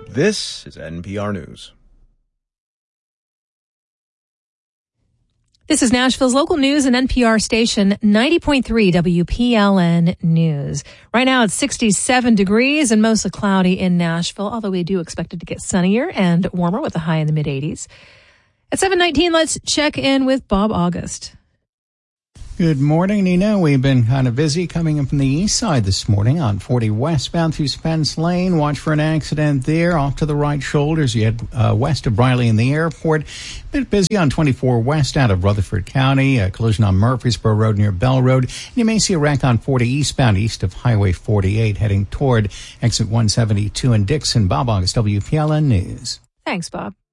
This is NPR News. This is Nashville's local news and NPR station 90.3 WPLN News. Right now it's 67 degrees and mostly cloudy in Nashville, although we do expect it to get sunnier and warmer with a high in the mid-80s. At 7:19, let's check in with Bob August. Good morning, Nina. We've been kind of busy coming in from the east side this morning on 40 westbound through Spence Lane. Watch for an accident there off to the right shoulder as you head west of Briley and the airport. A bit busy on 24 west out of Rutherford County. A collision on Murfreesboro Road near Bell Road. And you may see a wreck on 40 eastbound east of Highway 48 heading toward exit 172 in Dixon. Bob August, WPLN News. Thanks, Bob.